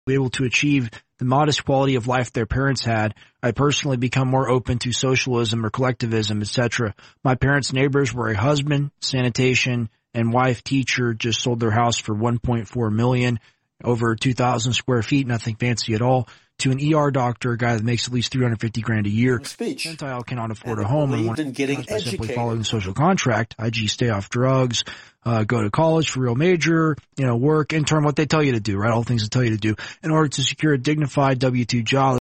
be able to achieve the modest quality of life their parents had, I personally become more open to socialism or collectivism, etc. My parents' neighbors were a husband, sanitation, and wife teacher just sold their house for $1.4 million, over 2,000 square feet, nothing fancy at all, to an ER doctor, a guy that makes at least $350,000 a year. Gentile cannot afford a home and wants by simply following the social contract, i.e. stay off drugs, go to college for real major, work, intern, what they tell you to do, right? All the things they tell you to do in order to secure a dignified W-2 job.